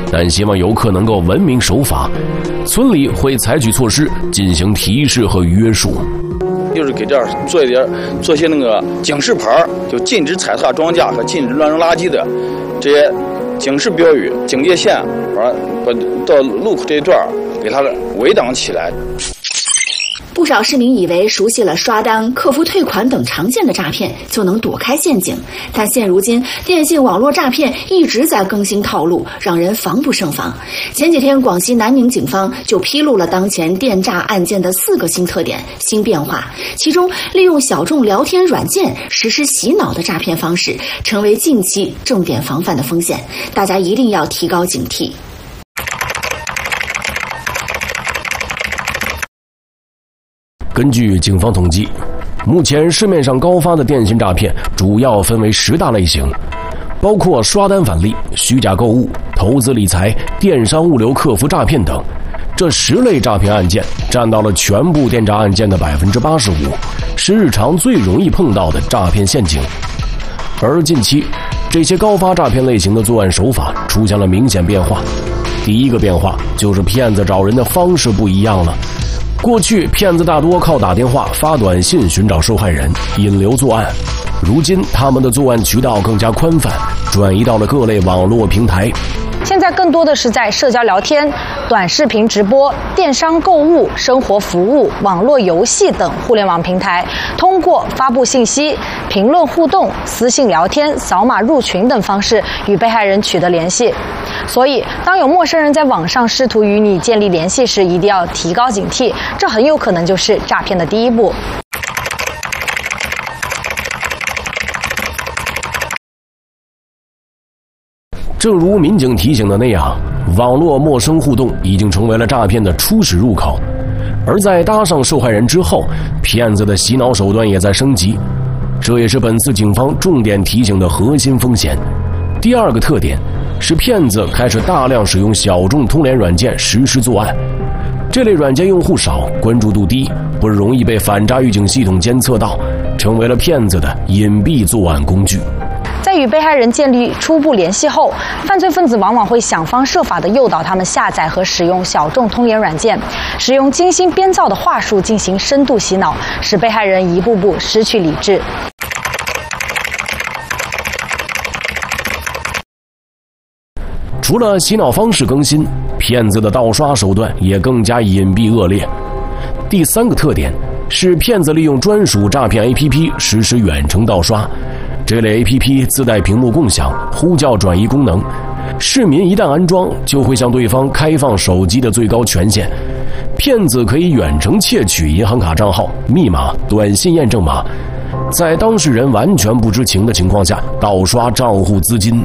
但希望游客能够文明守法，村里会采取措施进行提示和约束。 就是给这儿做些那个警示牌，就禁止踩踏庄稼和禁止乱扔垃圾的这些警示标语、警戒线，把到路口这一段给它围挡起来。 不少市民以为熟悉了刷单、客服退款等常见的诈骗就能躲开陷阱，但现如今电信网络诈骗一直在更新套路，让人防不胜防。前几天广西南宁警方就披露了当前电诈案件的4个新特点、新变化，其中利用小众聊天软件实施洗脑的诈骗方式成为近期重点防范的风险，大家一定要提高警惕。 根据警方统计，目前市面上高发的电信诈骗主要分为10大类型，包括刷单返利、虚假购物、投资理财、电商物流客服诈骗等。这10类诈骗案件占到了全部电诈案件的85%，是日常最容易碰到的诈骗陷阱。而近期，这些高发诈骗类型的作案手法出现了明显变化。第一个变化就是骗子找人的方式不一样了。过去骗子大多靠打电话、发短信寻找受害人，引流作案。如今他们的作案渠道更加宽泛，转移到了各类网络平台。 现在更多的是在社交聊天、短视频直播、电商购物、生活服务、网络游戏等互联网平台，通过发布信息、评论互动、私信聊天、扫码入群等方式与被害人取得联系。所以，当有陌生人在网上试图与你建立联系时，一定要提高警惕，这很有可能就是诈骗的第一步。 正如民警提醒的那样，网络陌生互动已经成为了诈骗的初始入口，而在搭上受害人之后，骗子的洗脑手段也在升级，这也是本次警方重点提醒的核心风险。第二个特点是骗子开始大量使用小众通联软件实施作案，这类软件用户少，关注度低，不容易被反诈预警系统监测到，成为了骗子的隐蔽作案工具。 在与被害人建立初步联系后，犯罪分子往往会想方设法地诱导他们下载和使用小众通联软件，使用精心编造的话术进行深度洗脑，使被害人一步步失去理智。 除了洗脑方式更新，骗子的盗刷手段也更加隐蔽恶劣。第3个特点是骗子利用专属诈骗 APP 实施远程盗刷。这类 APP 自带屏幕共享、呼叫转移功能，市民一旦安装，就会向对方开放手机的最高权限。骗子可以远程窃取银行卡账号、密码、短信验证码，在当事人完全不知情的情况下盗刷账户资金。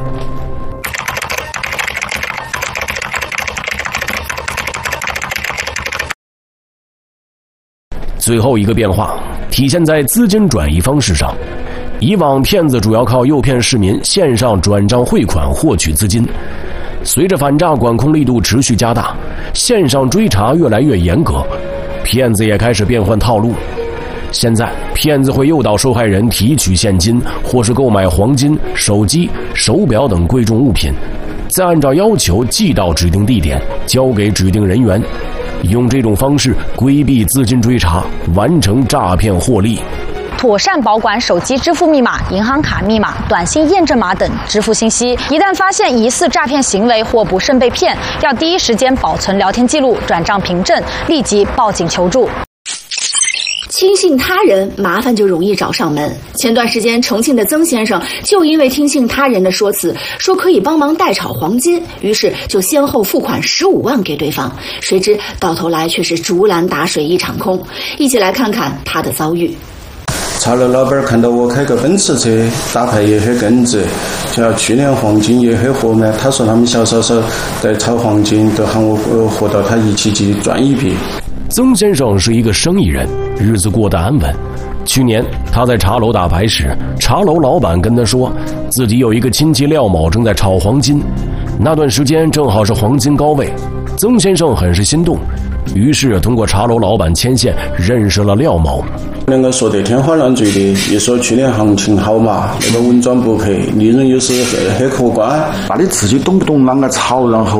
最后一个变化体现在资金转移方式上。以往骗子主要靠诱骗市民线上转账汇款获取资金，随着反诈管控力度持续加大，线上追查越来越严格，骗子也开始变换套路。现在骗子会诱导受害人提取现金，或是购买黄金、手机、手表等贵重物品，再按照要求寄到指定地点，交给指定人员，用这种方式规避资金追查，完成诈骗获利。 妥善保管手机支付密码、银行卡密码、短信验证码等支付信息。一旦发现疑似诈骗行为或不慎被骗，要第一时间保存聊天记录、转账凭证，立即报警求助。 轻信他人，麻烦就容易找上门。前段时间，重庆的曾先生就因为听信他人的说辞，说可以帮忙代炒黄金，于是就先后付款15万给对方，谁知到头来却是竹篮打水一场空。一起来看看他的遭遇。 茶楼老板看到我开个奔驰车，打牌也很耿直，就要去年黄金也很火嘛。他说他们小嫂嫂在炒黄金，都喊我和到他一起去赚一笔。 曾先生是一个生意人，日子过得安稳。去年他在茶楼打牌时，茶楼老板跟他说，自己有一个亲戚廖某正在炒黄金，那段时间正好是黄金高位。曾先生很是心动，于是通过茶楼老板牵线认识了廖某。 两个说得天花乱坠的，一说去年行情好嘛，那个稳赚不赔，利润又是很可观。 那你自己懂不懂啷个炒，然后